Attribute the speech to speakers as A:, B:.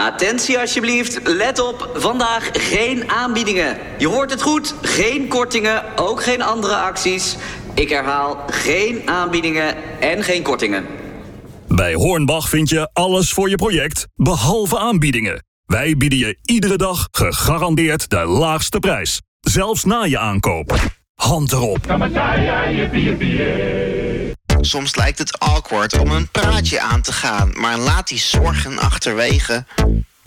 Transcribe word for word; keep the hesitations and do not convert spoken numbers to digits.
A: Attentie alsjeblieft, let op, vandaag geen aanbiedingen. Je hoort het goed, geen kortingen, ook geen andere acties. Ik herhaal, geen aanbiedingen en geen kortingen.
B: Bij Hornbach vind je alles voor je project, behalve aanbiedingen. Wij bieden je iedere dag gegarandeerd de laagste prijs. Zelfs na je aankoop. Hand erop.
C: Soms lijkt het awkward om een praatje aan te gaan, maar laat die zorgen achterwege.